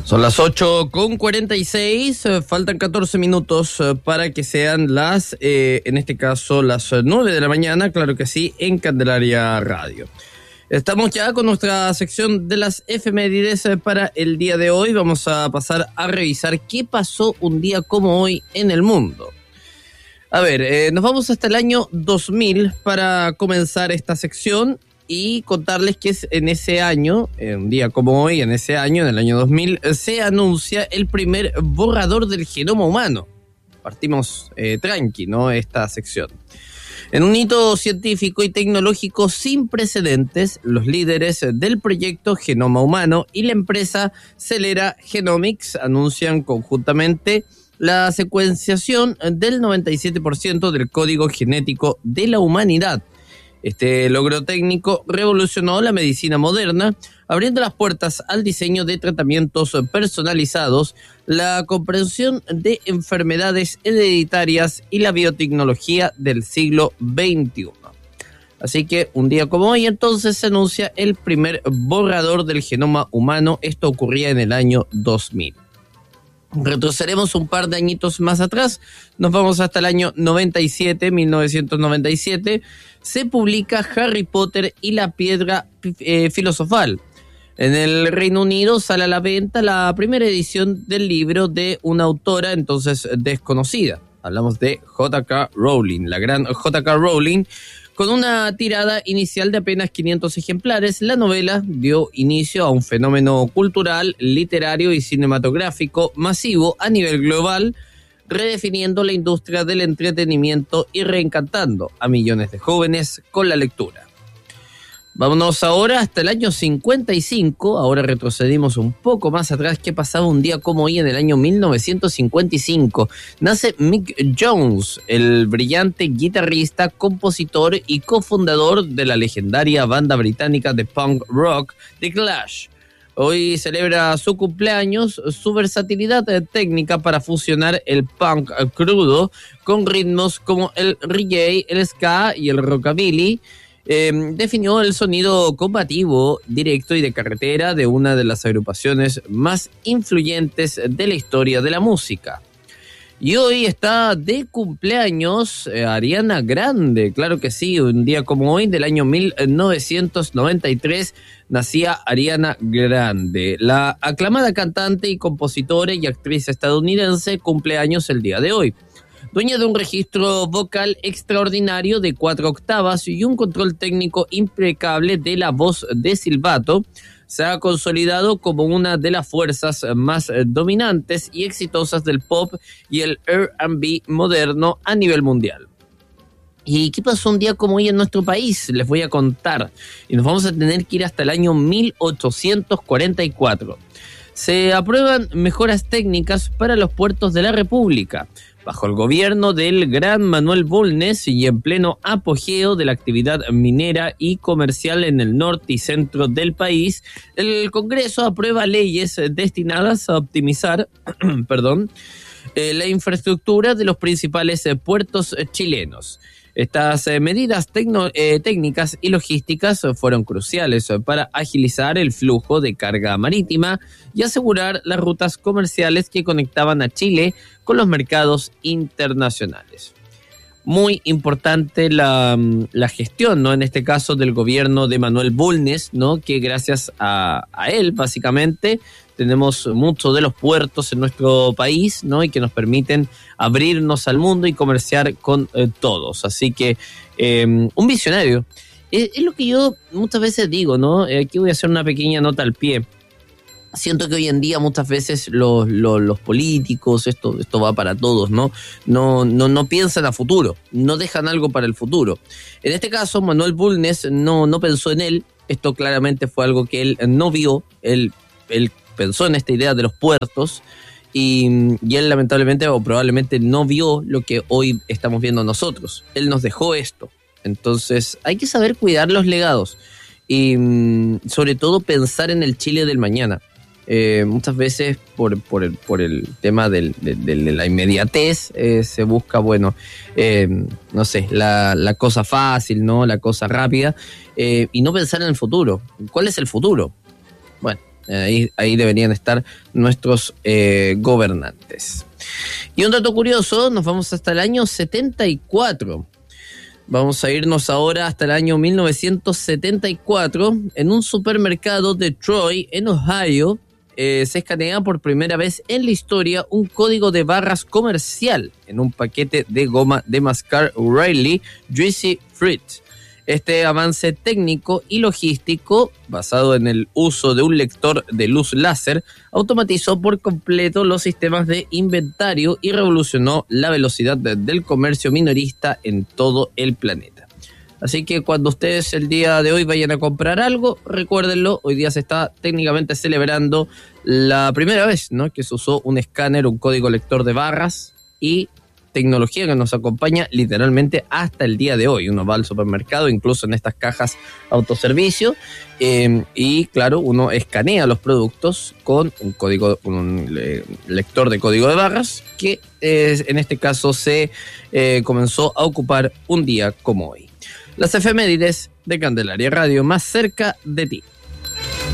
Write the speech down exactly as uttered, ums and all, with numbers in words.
Son las ocho con cuarenta y seis, eh, faltan catorce minutos eh, para que sean las, eh, en este caso, las nueve de la mañana, claro que sí, en Candelaria Radio. Estamos ya con nuestra sección de las efemérides eh, para el día de hoy. Vamos a pasar a revisar qué pasó un día como hoy en el mundo. A ver, eh, nos vamos hasta el año dos mil para comenzar esta sección y contarles que es en ese año, en un día como hoy, en ese año, en el año dos mil, se anuncia el primer borrador del genoma humano. Partimos eh, tranqui, ¿no? Esta sección. En un hito científico y tecnológico sin precedentes, los líderes del proyecto Genoma Humano y la empresa Celera Genomics anuncian conjuntamente la secuenciación del noventa y siete por ciento del código genético de la humanidad. Este logro técnico revolucionó la medicina moderna, abriendo las puertas al diseño de tratamientos personalizados, la comprensión de enfermedades hereditarias y la biotecnología del siglo veintiuno. Así que un día como hoy entonces se anuncia el primer borrador del genoma humano. Esto ocurría en el año dos mil. Retrocederemos un par de añitos más atrás, nos vamos hasta el año noventa y siete, mil novecientos noventa y siete, se publica Harry Potter y la piedra eh, filosofal. En el Reino Unido sale a la venta la primera edición del libro de una autora entonces desconocida. Hablamos de J K Rowling, la gran J K Rowling. Con una tirada inicial de apenas quinientos ejemplares, la novela dio inicio a un fenómeno cultural, literario y cinematográfico masivo a nivel global, redefiniendo la industria del entretenimiento y reencantando a millones de jóvenes con la lectura. Vámonos ahora hasta el año cincuenta y cinco, ahora retrocedimos un poco más atrás. ¿Qué pasaba un día como hoy en el año mil novecientos cincuenta y cinco? Nace Mick Jones, el brillante guitarrista, compositor y cofundador de la legendaria banda británica de punk rock The Clash. Hoy celebra su cumpleaños. Su versatilidad técnica para fusionar el punk crudo con ritmos como el reggae, el ska y el rockabilly Eh, definió el sonido combativo, directo y de carretera de una de las agrupaciones más influyentes de la historia de la música. Y hoy está de cumpleaños eh, Ariana Grande, claro que sí, un día como hoy del año mil novecientos noventa y tres nacía Ariana Grande. La aclamada cantante y compositora y actriz estadounidense cumple años el día de hoy. Dueña de un registro vocal extraordinario de cuatro octavas y un control técnico impecable de la voz de silbato, se ha consolidado como una de las fuerzas más dominantes y exitosas del pop y el R and B moderno a nivel mundial. ¿Y qué pasó un día como hoy en nuestro país? Les voy a contar. Y nos vamos a tener que ir hasta el año mil ochocientos cuarenta y cuatro. Se aprueban mejoras técnicas para los puertos de la República. Bajo el gobierno del gran Manuel Bulnes y en pleno apogeo de la actividad minera y comercial en el norte y centro del país, el Congreso aprueba leyes destinadas a optimizar perdón, eh, la infraestructura de los principales eh, puertos chilenos. Estas eh, medidas tecno, eh, técnicas y logísticas fueron cruciales para agilizar el flujo de carga marítima y asegurar las rutas comerciales que conectaban a Chile con los mercados internacionales. Muy importante la, la gestión, ¿no? En este caso del gobierno de Manuel Bulnes, ¿no? Que gracias a, a él, básicamente, tenemos muchos de los puertos en nuestro país, ¿no? Y que nos permiten abrirnos al mundo y comerciar con eh, todos. Así que eh, un visionario. Es, es lo que yo muchas veces digo, ¿no? Eh, aquí voy a hacer una pequeña nota al pie. Siento que hoy en día muchas veces los, los, los políticos, esto, esto va para todos, ¿no? No, no, no piensan a futuro, no dejan algo para el futuro. En este caso, Manuel Bulnes no, no pensó en él. Esto claramente fue algo que él no vio. Él, él pensó en esta idea de los puertos y, y él lamentablemente o probablemente no vio lo que hoy estamos viendo nosotros. Él nos dejó esto. Entonces hay que saber cuidar los legados y sobre todo pensar en el Chile del mañana. Eh, muchas veces por, por, el, por el tema del, de, de la inmediatez eh, se busca, bueno, eh, no sé, la, la cosa fácil, ¿no? La cosa rápida eh, y no pensar en el futuro. ¿Cuál es el futuro? Bueno, Ahí, ahí deberían estar nuestros eh, gobernantes. Y un dato curioso, nos vamos hasta el año setenta y cuatro. Vamos a irnos ahora hasta el año mil novecientos setenta y cuatro. En un supermercado de Troy, en Ohio, eh, se escanea por primera vez en la historia un código de barras comercial en un paquete de goma de mascar Riley Juicy Fruit. Este avance técnico y logístico, basado en el uso de un lector de luz láser, automatizó por completo los sistemas de inventario y revolucionó la velocidad de, del comercio minorista en todo el planeta. Así que cuando ustedes el día de hoy vayan a comprar algo, recuérdenlo, hoy día se está técnicamente celebrando la primera vez, ¿no?, que se usó un escáner, un código lector de barras y tecnología que nos acompaña literalmente hasta el día de hoy. Uno va al supermercado, incluso en estas cajas autoservicio, eh, y claro, uno escanea los productos con un código, un le, lector de código de barras que eh, en este caso se eh, comenzó a ocupar un día como hoy. Las efemérides de Candelaria Radio, más cerca de ti.